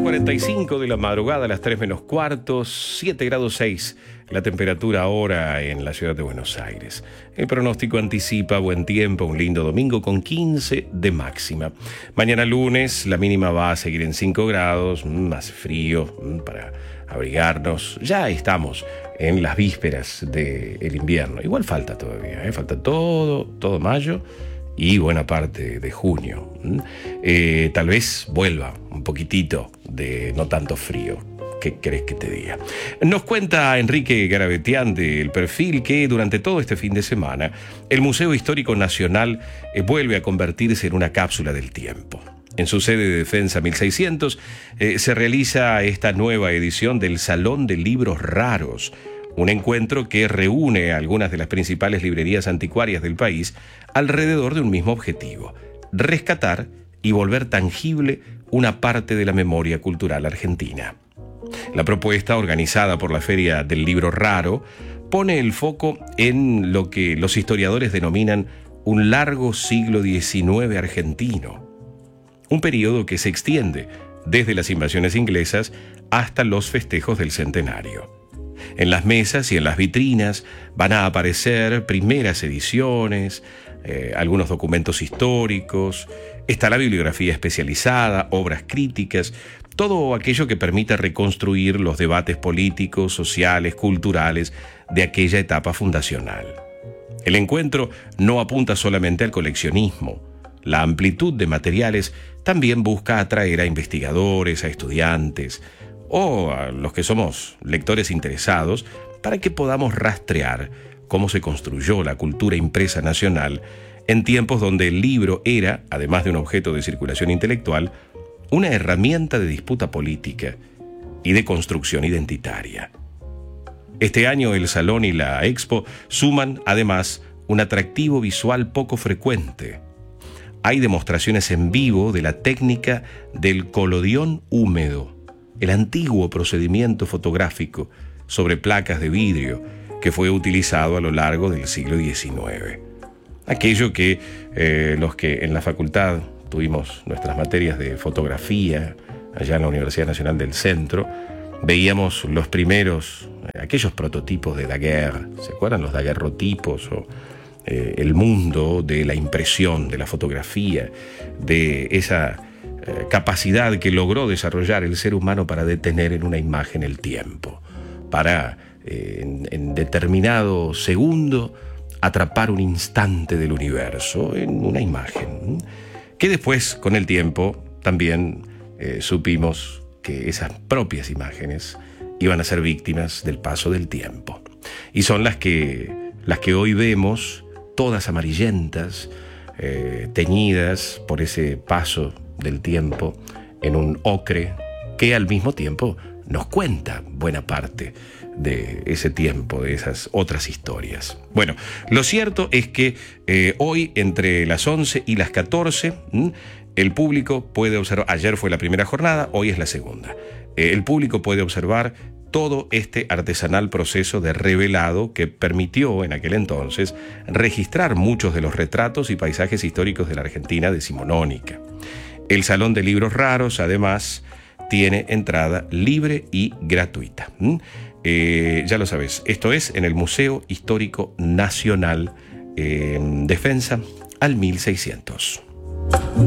4:45 de la madrugada, a las 3 menos cuarto, 7 grados 6 la temperatura ahora en la ciudad de Buenos Aires. El pronóstico anticipa buen tiempo, un lindo domingo con 15 de máxima. Mañana lunes la mínima va a seguir en 5 grados, más frío para abrigarnos. Ya estamos en las vísperas del invierno. Igual falta todavía, falta todo mayo y buena parte de junio. Tal vez vuelva un poquitito de no tanto frío. ¿Qué querés que te diga? Nos cuenta Enrique Garabetian del Perfil que durante todo este fin de semana el Museo Histórico Nacional vuelve a convertirse en una cápsula del tiempo. En su sede de Defensa 1600 se realiza esta nueva edición del Salón de Libros Raros, un encuentro que reúne a algunas de las principales librerías anticuarias del país alrededor de un mismo objetivo: rescatar y volver tangible una parte de la memoria cultural argentina. La propuesta, organizada por la Feria del Libro Raro, pone el foco en lo que los historiadores denominan un largo siglo XIX argentino, un periodo que se extiende desde las invasiones inglesas hasta los festejos del centenario. En las mesas y en las vitrinas van a aparecer primeras ediciones, algunos documentos históricos, está la bibliografía especializada, obras críticas, todo aquello que permita reconstruir los debates políticos, sociales, culturales de aquella etapa fundacional. El encuentro no apunta solamente al coleccionismo. La amplitud de materiales también busca atraer a investigadores, a estudiantes o a los que somos lectores interesados para que podamos rastrear cómo se construyó la cultura impresa nacional en tiempos donde el libro era, además de un objeto de circulación intelectual, una herramienta de disputa política y de construcción identitaria. Este año el Salón y la Expo suman, además, un atractivo visual poco frecuente. Hay demostraciones en vivo de la técnica del colodión húmedo, el antiguo procedimiento fotográfico sobre placas de vidrio que fue utilizado a lo largo del siglo XIX. Aquello que los que en la facultad tuvimos nuestras materias de fotografía allá en la Universidad Nacional del Centro, veíamos los primeros, aquellos prototipos de Daguerre, ¿se acuerdan? Los daguerrotipos o el mundo de la impresión, de la fotografía, de esa capacidad que logró desarrollar el ser humano para detener en una imagen el tiempo, para en determinado segundo atrapar un instante del universo en una imagen, que después, con el tiempo, también supimos que esas propias imágenes iban a ser víctimas del paso del tiempo. Y son las que hoy vemos, todas amarillentas, teñidas por ese paso del tiempo en un ocre que al mismo tiempo nos cuenta buena parte de ese tiempo, de esas otras historias. Bueno, lo cierto es que hoy entre las 11 y las 14 el público puede observar, ayer fue la primera jornada, hoy es la segunda. El público puede observar todo este artesanal proceso de revelado que permitió en aquel entonces registrar muchos de los retratos y paisajes históricos de la Argentina decimonónica. El Salón de Libros Raros, además, tiene entrada libre y gratuita. Ya lo sabes, esto es en el Museo Histórico Nacional, Defensa al 1600.